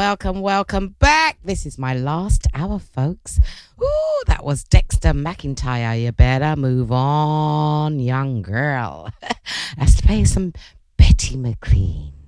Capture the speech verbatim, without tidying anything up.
welcome, welcome back. This is my last hour, folks. Ooh, that was Dexter McIntyre. You better move on, young girl. Let's play some Betty McLean.